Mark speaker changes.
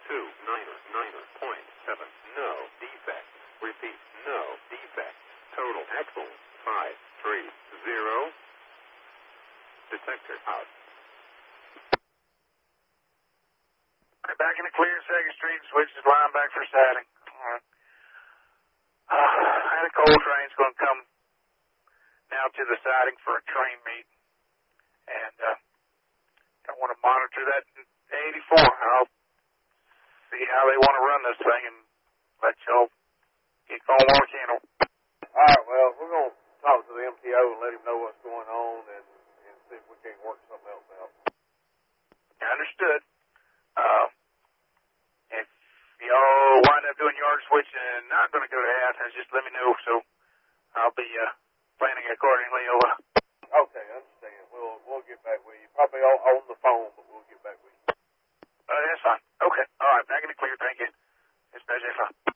Speaker 1: 299.7. No defect. Repeat, no defect. Total axle 530. Detector out.
Speaker 2: Back in the clear, 2nd Street, switches line back for siding. And a coal train's going to come now to the siding for a train meet. And I want to monitor that 84. I'll see how they want to run this thing and let y'all get going on the channel.
Speaker 3: All right, well, we're going to talk to the MTO and let him know what's going on and see if we can't work something else out.
Speaker 2: Understood. If y'all wind up doing yard switch and not going to go to Athens, just let me know so I'll be planning accordingly.
Speaker 3: Okay, I understand. We'll get back with you. Probably on the phone, but we'll get back with you.
Speaker 2: That's fine. Okay. All right. Back in the clear. Thank you. It's Dispatch 85.